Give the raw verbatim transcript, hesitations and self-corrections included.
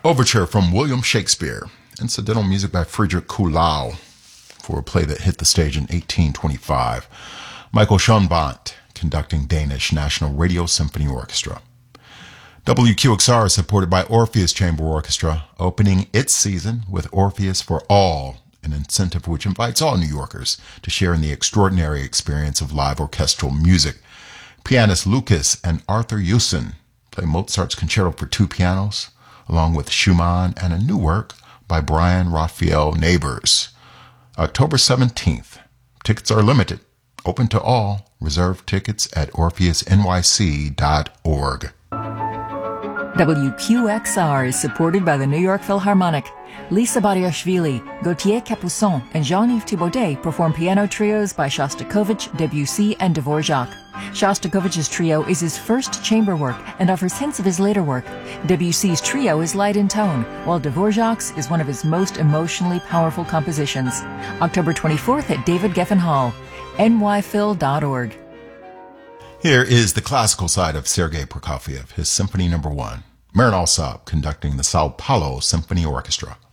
Overture from William Shakespeare. Incidental music by Friedrich Kuhlau for a play that hit the stage in eighteen twenty-five. Michael Schoenbant conducting Danish National Radio Symphony Orchestra. W Q X R is supported by Orpheus Chamber Orchestra, opening its season with Orpheus for All, an incentive which invites all New Yorkers to share in the extraordinary experience of live orchestral music. Pianists Lucas and Arthur Hewson play Mozart's Concerto for Two Pianos, along with Schumann and a new work by Brian Raphael Neighbors. October seventeenth. Tickets are limited. Open to all. Reserve tickets at orpheus n y c dot org. W Q X R is supported by the New York Philharmonic. Lisa Bariashvili, Gauthier Capuçon, and Jean-Yves Thibaudet perform piano trios by Shostakovich, Debussy, and Dvorak. Shostakovich's trio is his first chamber work and offers hints of his later work. Debussy's trio is light in tone, while Dvorak's is one of his most emotionally powerful compositions. October twenty-fourth at David Geffen Hall, n y phil dot org. Here is the classical side of Sergei Prokofiev, his Symphony Number One. Marin Alsop conducting the Sao Paulo Symphony Orchestra.